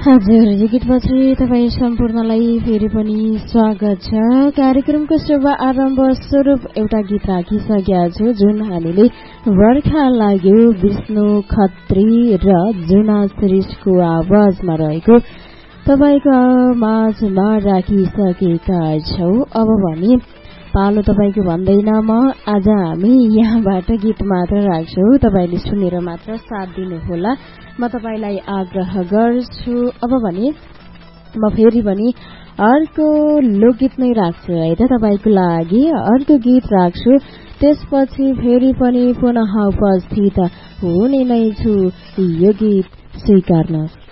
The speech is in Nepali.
हजुर, यो गीतपछि तपाईँ सम्पूर्णलाई फेरि पनि स्वागत छ। कार्यक्रमको शुभ आरम्भ स्वरूप एउटा गीत राखिसकेका छु, जुन हामीले बर्खा लाग्यो विष्णु खत्री र जुना श्रेष्ठको आवाजमा रहेको तपाईँको माझमा राखिसकेका छौं। अब भने पालो तपाईँको भन्दैन, म आज हामी यहाँबाट गीत मात्र राख्छौं, तपाईँले सुनेर मात्र साथ दिनुहोला, म तपाईँलाई आग्रह गर्छु। अब भने म फेरि पनि अर्को लोकगीत नै राख्छु है त, तपाईँको लागि अर्को गीत राख्छु। त्यसपछि फेरि पनि पुनः उपस्थित हुने नै छु। यो गीत स्वीकार्नुहोस्।